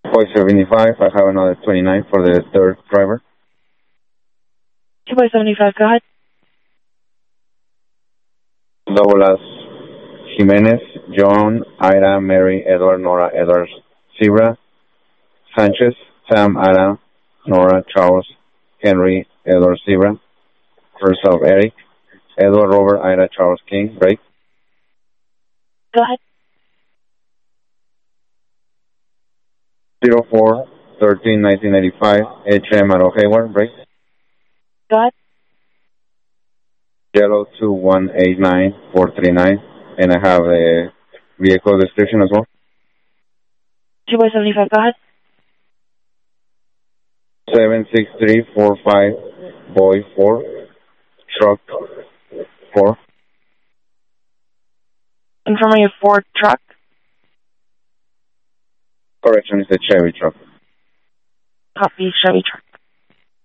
Boy 75, I have another 29 for the third driver. 2 by 75, go ahead. Double S. Jimenez, John, Ida, Mary, Edward, Nora, Edward, Zebra, Sanchez, Sam, Ada, Nora, Charles, Henry, Edward, Zebra, first of Eric, Edward, Robert, Ida, Charles, King, break. Go ahead. 04-13-1985, HM at Hayward, break. Go ahead. Yellow 2189439, and I have a vehicle description as well. 2 by 75, go ahead. 76345 Boy 4, Truck 4. Confirming a Ford truck. Correction, it's a Chevy truck. Copy, Chevy truck.